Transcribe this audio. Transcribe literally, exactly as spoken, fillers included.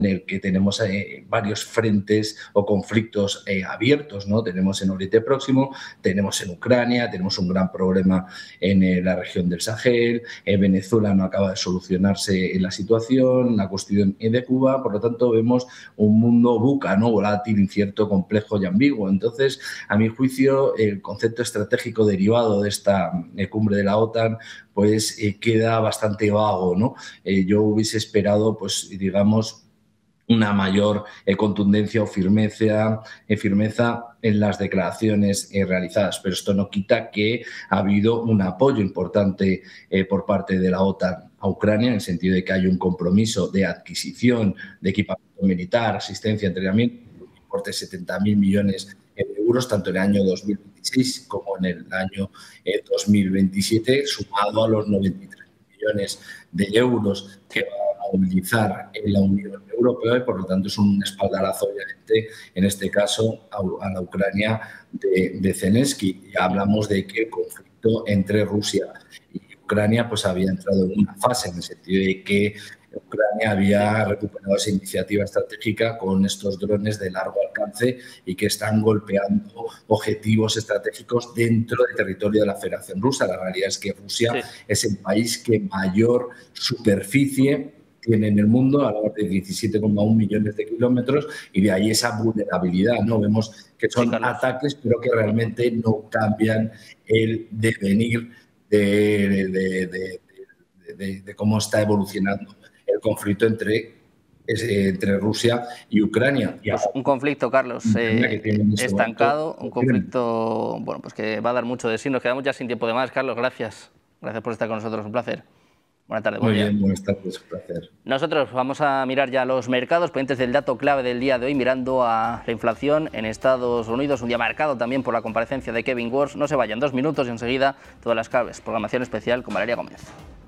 en el que tenemos eh, varios frentes o conflictos eh, abiertos, ¿no? Tenemos en Oriente Próximo, tenemos en Ucrania, tenemos un gran problema en eh, la región del Sahel, en Venezuela no acaba de solucionarse la situación, la cuestión de Cuba, por lo tanto vemos un mundo buca, ¿no? Volátil, incierto, complejo y ambiguo. Entonces, a mi juicio, el concepto estratégico derivado de esta eh, cumbre de la OTAN pues eh, queda bastante vago, ¿no? Eh, yo hubiese esperado, pues digamos, una mayor eh, contundencia o firmeza, eh, firmeza en las declaraciones eh, realizadas. Pero esto no quita que ha habido un apoyo importante eh, por parte de la OTAN a Ucrania, en el sentido de que hay un compromiso de adquisición de equipamiento militar, asistencia, entrenamiento, por importe de setenta mil millones de euros, tanto en el año dos mil veintiséis como en el año eh, dos mil veintisiete, sumado a los noventa y tres millones de euros que va a movilizar en la Unión Europea, y por lo tanto es un espaldarazo, obviamente, en este caso a, a la Ucrania de, de Zelensky. Y hablamos de que el conflicto entre Rusia y Ucrania pues había entrado en una fase, en el sentido de que Ucrania había recuperado esa iniciativa estratégica con estos drones de largo alcance y que están golpeando objetivos estratégicos dentro del territorio de la Federación Rusa. La realidad es que Rusia sí. es el país que mayor superficie tiene en el mundo, alrededor de diecisiete coma uno millones de kilómetros, y de ahí esa vulnerabilidad, ¿no? Vemos que son sí, ataques, pero que realmente no cambian el devenir de, de, de, de, de, de cómo está evolucionando el conflicto entre, entre Rusia y Ucrania. Y pues un conflicto, Carlos, eh, estancado, un conflicto bueno, pues que va a dar mucho de sí. Nos quedamos ya sin tiempo de más. Carlos, gracias. Gracias por estar con nosotros, un placer. Buenas tardes. Muy bien, buenas tardes, un placer. Nosotros vamos a mirar ya los mercados, pendientes del dato clave del día de hoy, mirando a la inflación en Estados Unidos, un día marcado también por la comparecencia de Kevin Warsh. No se vayan, dos minutos y enseguida todas las claves. Programación especial con Valeria Gómez.